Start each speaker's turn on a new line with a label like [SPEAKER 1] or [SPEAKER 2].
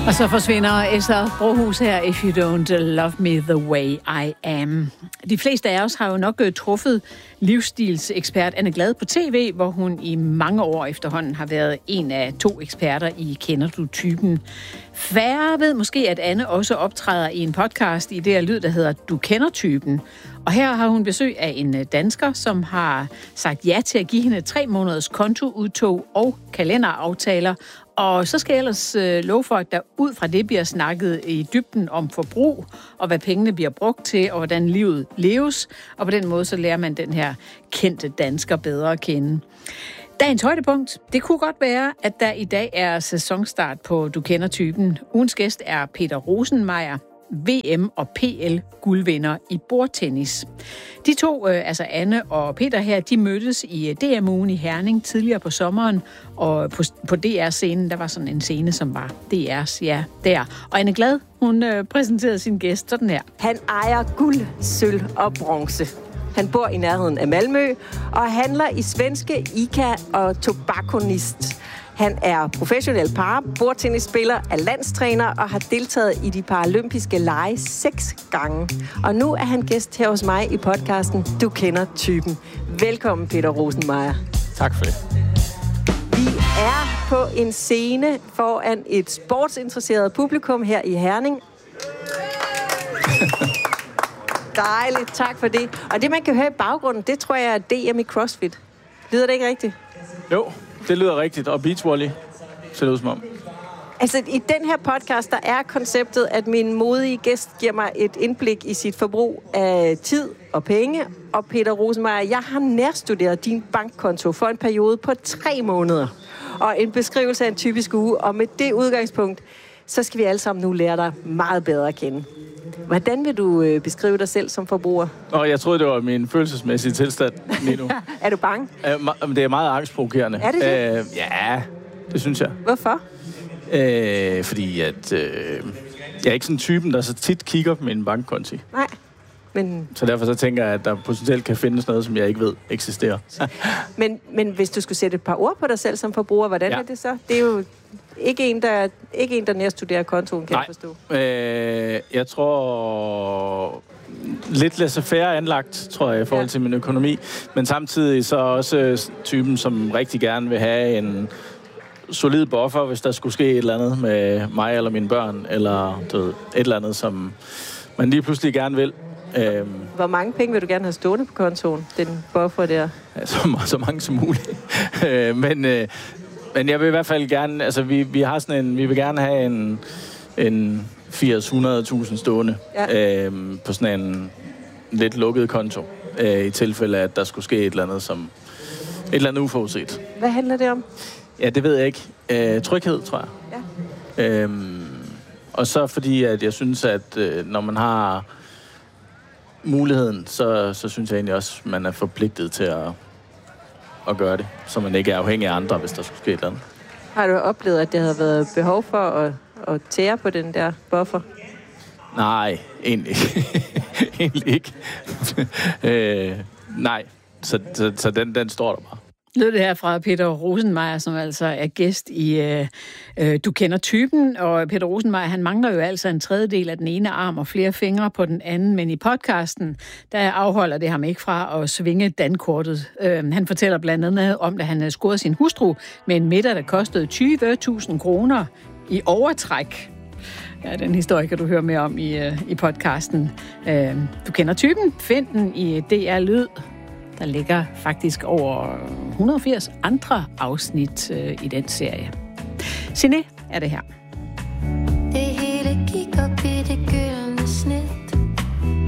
[SPEAKER 1] Og så forsvinder Esther Brohus her, If You Don't Love Me The Way I Am. De fleste af os har jo nok truffet livsstilsekspert Anne Glad på tv, hvor hun i mange år efterhånden har været en af 2 eksperter i Kender Du Typen. Færre ved måske, at Anne også optræder i en podcast i det her lyd, der hedder Du Kender Typen. Og her har hun besøg af en dansker, som har sagt ja til at give hende 3 måneders kontoudtog og kalenderaftaler. Og så skal jeg ellers love for, at der ud fra det bliver snakket i dybden om forbrug, og hvad pengene bliver brugt til, og hvordan livet leves. Og på den måde så lærer man den her kendte dansker bedre at kende. Dagens højdepunkt, det kunne godt være, at der i dag er sæsonstart på Du Kender Typen. Ugens gæst er Peter Rosenmeier, VM- og PL-guldvinder i bordtennis. De 2, altså Anne og Peter her, de mødtes i DM-ugen i Herning tidligere på sommeren, og på DR-scenen, der var sådan en scene, som var DR's, ja, der. Og Anne Glad, hun præsenterede sin gæst sådan her.
[SPEAKER 2] Han ejer guld, sølv og bronze. Han bor i nærheden af Malmø og handler i svenske ICA og Tobacconist. Han er professionel bordtennisspiller, er landstræner og har deltaget i de paralympiske lege 6 gange. Og nu er han gæst her hos mig i podcasten Du Kender Typen. Velkommen, Peter Rosenmeier.
[SPEAKER 3] Tak for det.
[SPEAKER 2] Vi er på en scene foran et sportsinteresseret publikum her i Herning. Dejligt, tak for det. Og det, man kan høre i baggrunden, det tror jeg er DM i CrossFit. Lyder det ikke rigtigt?
[SPEAKER 3] Jo, det lyder rigtigt. Og beachvolley ser det ud som om.
[SPEAKER 2] Altså, i den her podcast, der er konceptet, at min modige gæst giver mig et indblik i sit forbrug af tid og penge. Og Peter Rosenmeier, jeg har nærstuderet din bankkonto for en periode på 3 måneder. Og en beskrivelse af en typisk uge. Og med det udgangspunkt, så skal vi alle sammen nu lære dig meget bedre at kende. Hvordan vil du beskrive dig selv som forbruger?
[SPEAKER 3] Jeg troede, det var min følelsesmæssige tilstand lige nu.
[SPEAKER 2] Er du bange?
[SPEAKER 3] Det er meget angstprovokerende.
[SPEAKER 2] Er det det?
[SPEAKER 3] Ja, det synes jeg.
[SPEAKER 2] Hvorfor?
[SPEAKER 3] Fordi at jeg er ikke sådan typen, der så tit kigger på min bankkonti.
[SPEAKER 2] Nej. Men...
[SPEAKER 3] Så derfor så tænker jeg, at der potentielt kan findes noget, som jeg ikke ved eksisterer.
[SPEAKER 2] men hvis du skulle sætte et par ord på dig selv som forbruger, hvordan er det så? Det er jo ikke en, der nærstuderer kontoen, kan jeg forstå.
[SPEAKER 3] Jeg tror lidt laissez-faire anlagt, tror jeg, i forhold til min økonomi. Men samtidig så også typen, som rigtig gerne vil have en solid buffer, hvis der skulle ske et eller andet med mig eller mine børn, eller et eller andet, som man lige pludselig gerne vil.
[SPEAKER 2] Hvor mange penge vil du gerne have stående på kontoen, den buffer der?
[SPEAKER 3] Ja, så mange som muligt. Men jeg vil i hvert fald gerne, altså vi har sådan vi vil gerne have en 80-100.000 stående på sådan en lidt lukket konto, i tilfælde af, at der skulle ske et eller andet uforudset.
[SPEAKER 2] Hvad handler det om?
[SPEAKER 3] Ja, det ved jeg ikke. Tryghed, tror jeg. Ja. Og så fordi, at jeg synes, at når man har muligheden, så synes jeg egentlig også, man er forpligtet til at gøre det, så man ikke er afhængig af andre, hvis der skulle ske et eller andet.
[SPEAKER 2] Har du oplevet, at det havde været behov for at tære på den der buffer?
[SPEAKER 3] Nej, egentlig ikke. Nej, så den står der bare.
[SPEAKER 1] Lød det her fra Peter Rosenmeier, som altså er gæst i Du Kender Typen. Og Peter Rosenmeier, han mangler jo altså en tredjedel af den ene arm og flere fingre på den anden. Men i podcasten, der afholder det ham ikke fra at svinge dankortet. Han fortæller blandt andet om, at han havde scoret sin hustru med en middag, der kostede 20.000 kroner i overtræk. Ja, den historie kan du høre mere om i podcasten. Du Kender Typen. Find den i DR Lyd. Der ligger faktisk over 180 andre afsnit i den serie. Siné er det her.